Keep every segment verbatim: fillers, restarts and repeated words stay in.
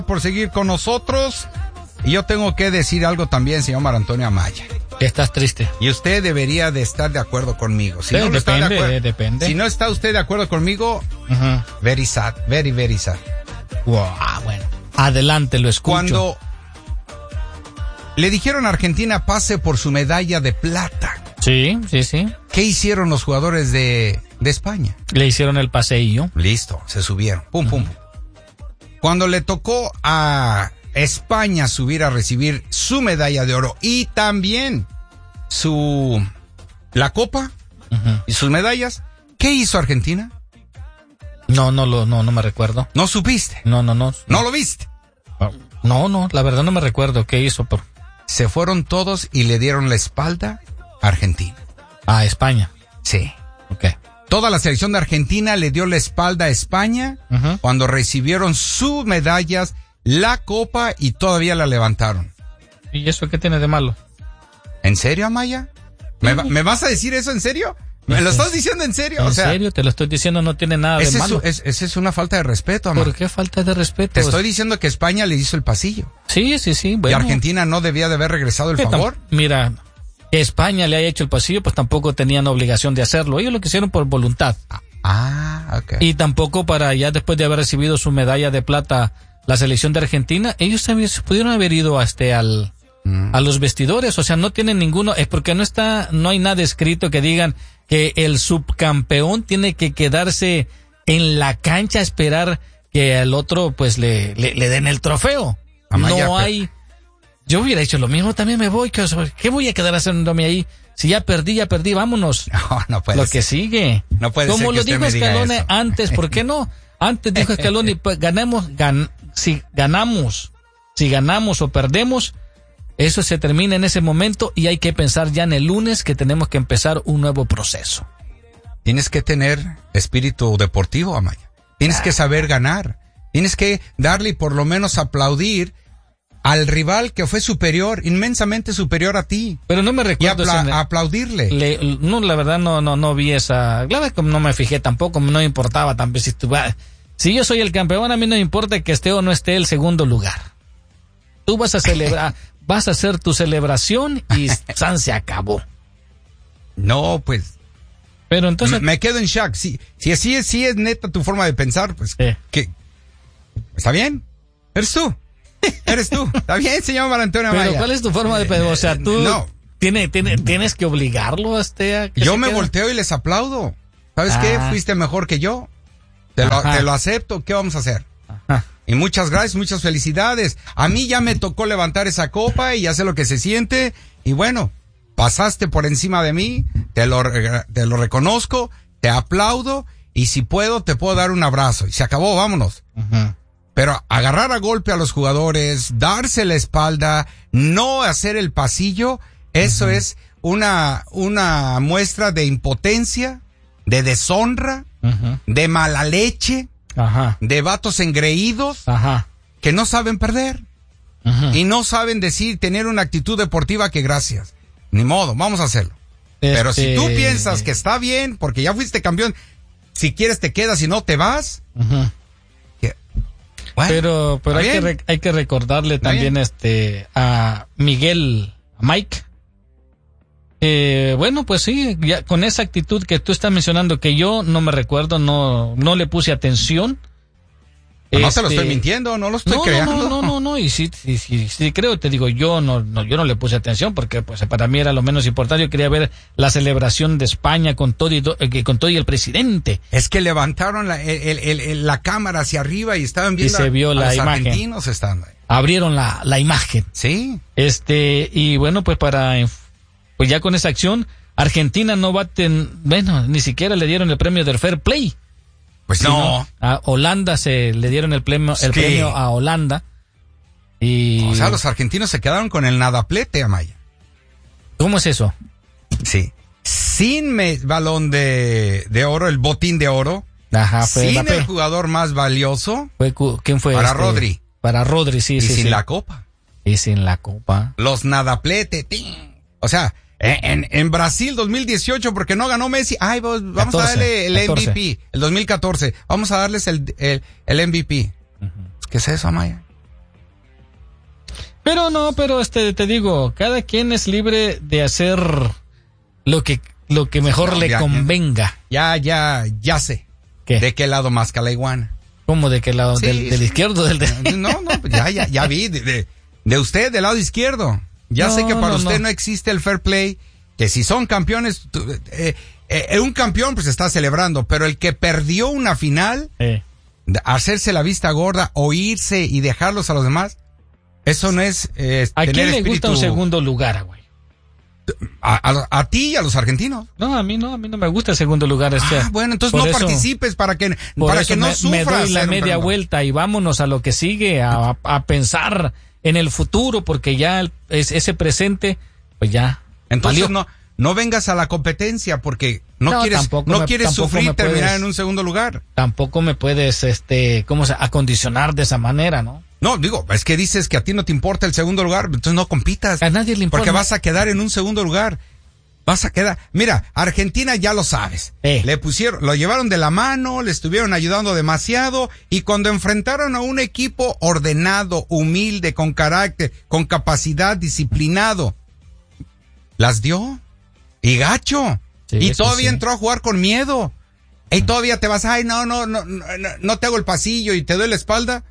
por seguir con nosotros. Y yo tengo que decir algo también, señor Mar Antonio Amaya. Estás triste. Y usted debería de estar de acuerdo conmigo. Si sí, no, no depende, está de acuerdo, depende. Si no está usted de acuerdo conmigo, uh-huh. very sad, very, very sad. Wow, bueno. Adelante, lo escucho. Cuando le dijeron a Argentina pase por su medalla de plata. Sí, sí, sí. ¿Qué hicieron los jugadores de, de España? Le hicieron el paseillo. Listo, se subieron. Pum, pum, pum. Cuando le tocó a España subir a recibir su medalla de oro y también su la copa uh-huh. y sus medallas, ¿qué hizo Argentina? No, no lo, no, no me recuerdo. ¿No supiste? No, no, no. ¿No lo viste? No, no, la verdad no me recuerdo qué hizo. Pero... Se fueron todos y le dieron la espalda a Argentina. A España. Sí. Ok. Toda la selección de Argentina le dio la espalda a España uh-huh. cuando recibieron sus medallas, la copa y todavía la levantaron. ¿Y eso qué tiene de malo? ¿En serio, Amaya? ¿Me, va, ¿Me vas a decir eso en serio? ¿Me lo estás diciendo en serio? En o sea, serio, te lo estoy diciendo, no tiene nada de malo. Esa es, es una falta de respeto, Amaya. ¿Por qué falta de respeto? Te estoy diciendo que España le hizo el pasillo. Sí, sí, sí. Bueno. ¿Y Argentina no debía de haber regresado el favor? Mira, que España le haya hecho el pasillo, pues tampoco tenían obligación de hacerlo. Ellos lo hicieron por voluntad. Ah, ok. Y tampoco para ya después de haber recibido su medalla de plata la selección de Argentina, ellos también pudieron haber ido a este al mm. a los vestidores, o sea, no tienen ninguno, es porque no está, no hay nada escrito que digan que el subcampeón tiene que quedarse en la cancha a esperar que al otro pues le, le, le den el trofeo. Amaya, no hay, yo hubiera hecho lo mismo, también me voy, ¿qué, qué voy a quedar haciéndome ahí? Si ya perdí, ya perdí, vámonos. No, no puede Lo ser. que sigue. No puede Como ser que lo usted dijo me diga Scaloni eso. antes, ¿por qué no? Antes dijo Scaloni, pues ganemos, gan, si ganamos, si ganamos o perdemos, eso se termina en ese momento y hay que pensar ya en el lunes que tenemos que empezar un nuevo proceso. Tienes que tener espíritu deportivo, Amaya. Tienes ah. que saber ganar. Tienes que darle y por lo menos aplaudir al rival que fue superior, inmensamente superior a ti. Pero no me recuerdo. Y apla- ese, aplaudirle. Le, no, la verdad no, no, no vi esa. La verdad no me fijé tampoco, no me importaba también si tú Si yo soy el campeón, a mí no me importa que esté o no esté el segundo lugar. Tú vas a celebrar, vas a hacer tu celebración y San se acabó. No, pues. Pero entonces. Me quedo en shock. Si, si así es, si es neta tu forma de pensar, pues. Sí. ¿Qué? ¿Está bien? Eres tú. Eres tú. Está bien, señor Mar Antonio Amaya. Pero ¿cuál es tu forma de pensar? O sea, tú. No. Tiene, tiene, tienes que obligarlo a este. A que yo se me quede. volteo y les aplaudo. ¿Sabes ah. qué? Fuiste mejor que yo. Te lo, te lo acepto. ¿Qué vamos a hacer? Ajá. Y muchas gracias, muchas felicidades. A mí ya me tocó levantar esa copa y ya sé lo que se siente. Y bueno, pasaste por encima de mí, te lo, te lo reconozco, te aplaudo y si puedo te puedo dar un abrazo. Y se acabó, vámonos. Ajá. Pero agarrar a golpe a los jugadores, darse la espalda, no hacer el pasillo, eso uh-huh. es una, una muestra de impotencia, de deshonra, uh-huh. de mala leche, uh-huh. de vatos engreídos, uh-huh. que no saben perder. Uh-huh. Y no saben decir, tener una actitud deportiva que gracias. Ni modo, vamos a hacerlo. Este... Pero si tú piensas que está bien, porque ya fuiste campeón, si quieres te quedas y no te vas... Uh-huh. Bueno, pero pero hay que, re, hay que recordarle también este a Miguel, a Mike. Eh, bueno, pues sí, ya con esa actitud que tú estás mencionando, que yo no me recuerdo, no no le puse atención. No, este, no te lo estoy mintiendo, no lo estoy no, creando. No, no, no, no, y sí, sí, sí, sí creo, te digo, yo no, no, yo no le puse atención porque pues para mí era lo menos importante. Yo quería ver la celebración de España con todo y, eh, con todo y el presidente. Es que levantaron la, el, el, el, la cámara hacia arriba y estaban viendo y se vio a, la a los imagen. argentinos estando ahí. Abrieron la, la imagen. Sí. Este, y bueno, pues para, pues ya con esa acción, Argentina no va a ten, bueno, ni siquiera le dieron el premio del Fair Play. Pues no. A Holanda se le dieron el premio, el premio a Holanda. Y... O sea, los argentinos se quedaron con el nadaplete, Amaya. ¿Cómo es eso? Sí. Sin me, balón de, de oro, el botín de oro. Ajá, fue sin Mbappé. El jugador más valioso. Fue, ¿quién fue? Para este? Rodri. Para Rodri, sí, y sí. Y sin sí. la copa. Y sin la copa. Los nadaplete. O sea, en, en Brasil dos mil dieciocho, porque no ganó Messi, ay, vamos catorce, a darle el catorce. M V P. El dos mil catorce, vamos a darles el, el, el M V P. Uh-huh. ¿Qué es eso, Amaya? Pero no, pero este, te digo, cada quien es libre de hacer lo que, lo que mejor no, le ya, convenga. Ya, ya, ya sé. ¿Qué? ¿De qué lado más la iguana? ¿Cómo de qué lado? Sí, ¿Del, del sí. izquierdo? Del de... No, no, ya, ya, ya vi. De, de, de usted, del lado izquierdo. Ya no, sé que para no, usted no. no existe el fair play. Que si son campeones, eh, eh, un campeón pues está celebrando, pero el que perdió una final, eh. hacerse la vista gorda, o irse y dejarlos a los demás, eso no es eh, ¿A tener quién le espíritu... gusta un segundo lugar, güey? A, a, a ti y a los argentinos. No, a mí no, a mí no me gusta el segundo lugar. Este. Ah, bueno, entonces no eso, participes para que, para que no me, sufras. Me doy la media vuelta y vámonos a lo que sigue, a, a pensar en el futuro, porque ya es, ese presente, pues ya. Entonces valió. no, no vengas a la competencia porque no, no quieres, no me, quieres sufrir terminar puedes, en un segundo lugar. Tampoco me puedes, este, ¿cómo se, acondicionar de esa manera, ¿no? No, digo, es que dices que a ti no te importa el segundo lugar, entonces no compitas. A nadie le importa. Porque vas a quedar en un segundo lugar. Vas a quedar. Mira, Argentina ya lo sabes. Eh. Le pusieron, lo llevaron de la mano, le estuvieron ayudando demasiado y cuando enfrentaron a un equipo ordenado, humilde, con carácter, con capacidad, disciplinado, las dio. Y gacho. Sí, y todavía sí. entró a jugar con miedo. Y todavía te vas, ay, no, no, no, no, no te hago el pasillo y te doy la espalda.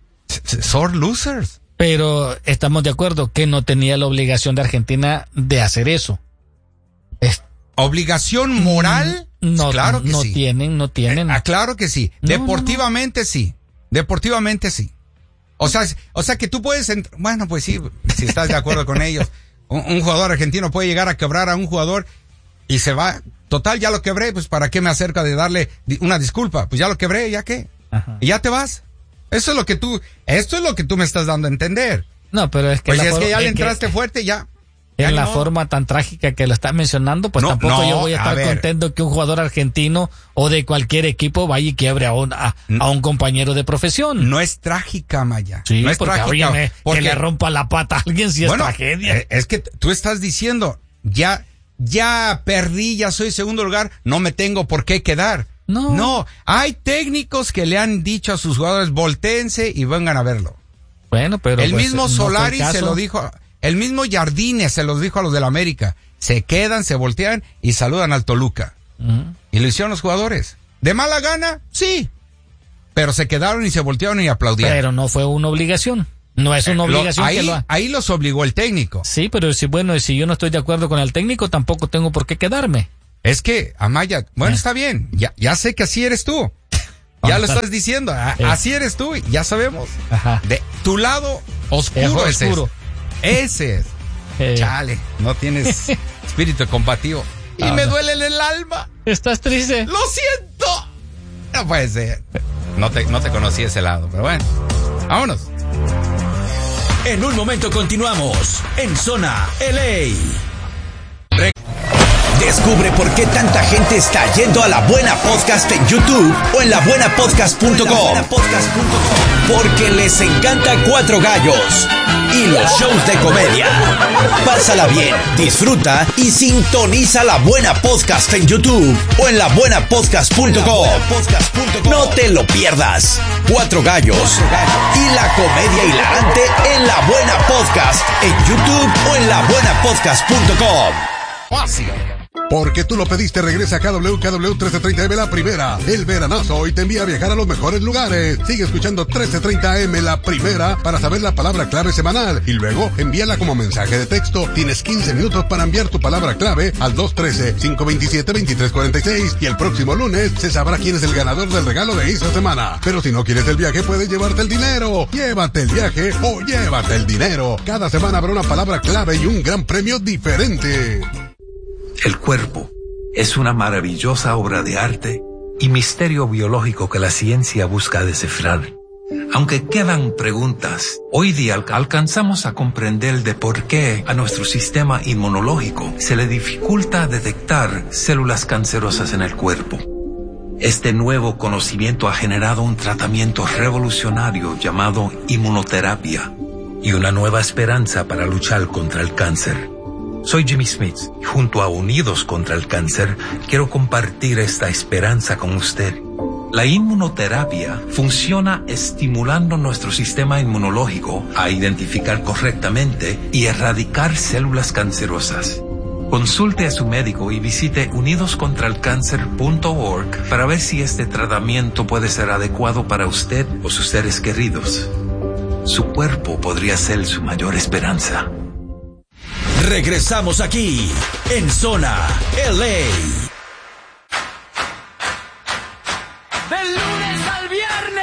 Sore losers. Pero estamos de acuerdo que no tenía la obligación de Argentina de hacer eso. Es... ¿Obligación moral? No, claro que no sí. tienen, no tienen. Eh, ah, claro que sí. No, Deportivamente no, no. sí. Deportivamente sí. O sea, o sea que tú puedes, ent- bueno, pues sí, si estás de acuerdo con ellos. Un, un jugador argentino puede llegar a quebrar a un jugador y se va. Total, ya lo quebré, pues ¿para qué me acerca de darle una disculpa? Pues ya lo quebré, ¿ya qué? Ajá. Y ya te vas. Eso es lo que tú, esto es lo que tú me estás dando a entender. No, pero es que... Pues es que ya le entraste que, fuerte, ya. En ya la no. forma tan trágica que lo estás mencionando, pues no, tampoco no, yo voy a estar a contento que un jugador argentino o de cualquier equipo vaya y quiebre a un, a, a un compañero de profesión. No es trágica, Maya. Sí, no es porque, trágica. Oye, porque que le rompa la pata a alguien si bueno, es tragedia. Eh, es que tú estás diciendo, ya, ya perdí, ya soy segundo lugar, no me tengo por qué quedar. No. No, hay técnicos que le han dicho a sus jugadores, voltéense y vengan a verlo. Bueno, pero... El pues, mismo no Solari se lo dijo, el mismo Jardine se los dijo a los del América. Se quedan, se voltean y saludan al Toluca. Uh-huh. Y lo hicieron los jugadores. ¿De mala gana? Sí. Pero se quedaron y se voltearon y aplaudieron. Pero no fue una obligación. No es una obligación lo, ahí, que lo... ahí los obligó el técnico. Sí, pero si, bueno, si yo no estoy de acuerdo con el técnico, tampoco tengo por qué quedarme. Es que, Amaya, bueno, eh. está bien, ya, ya sé que así eres tú. Ya lo estás diciendo, a, eh. así eres tú, ya sabemos. Ajá. De tu lado oscuro es oscuro. Ese. Ese es. Eh. Chale, no tienes espíritu combativo. Y ah, me no. duele en el alma. ¿Estás triste? ¡Lo siento! No puede ser. No te, no te conocí ese lado, pero bueno. Vámonos. En un momento continuamos en Zona L A. Re- Descubre por qué tanta gente está yendo a La Buena Podcast en YouTube o en la buena podcast punto com. Porque les encanta Cuatro Gallos y los shows de comedia. Pásala bien, disfruta y sintoniza La Buena Podcast en YouTube o en la buena podcast punto com. No te lo pierdas. Cuatro Gallos y la comedia hilarante en La Buena Podcast en YouTube o en la buena podcast punto com. Fácil. Porque tú lo pediste, regresa a K W K W trece treinta M La Primera. El veranazo hoy te envía a viajar a los mejores lugares. Sigue escuchando trece treinta M La Primera para saber la palabra clave semanal. Y luego envíala como mensaje de texto. Tienes quince minutos para enviar tu palabra clave al dos uno tres, cinco dos siete, dos tres cuatro seis. Y el próximo lunes se sabrá quién es el ganador del regalo de esta semana. Pero si no quieres el viaje, puedes llevarte el dinero. Llévate el viaje o llévate el dinero. Cada semana habrá una palabra clave y un gran premio diferente. El cuerpo es una maravillosa obra de arte y misterio biológico que la ciencia busca descifrar. Aunque quedan preguntas, hoy día alcanzamos a comprender de por qué a nuestro sistema inmunológico se le dificulta detectar células cancerosas en el cuerpo. Este nuevo conocimiento ha generado un tratamiento revolucionario llamado inmunoterapia y una nueva esperanza para luchar contra el cáncer. Soy Jimmy Smith y junto a Unidos contra el Cáncer quiero compartir esta esperanza con usted. La inmunoterapia funciona estimulando nuestro sistema inmunológico a identificar correctamente y erradicar células cancerosas. Consulte a su médico y visite unidos contra el cáncer punto org para ver si este tratamiento puede ser adecuado para usted o sus seres queridos. Su cuerpo podría ser su mayor esperanza. Regresamos aquí, en Zona L A. Del lunes al viernes.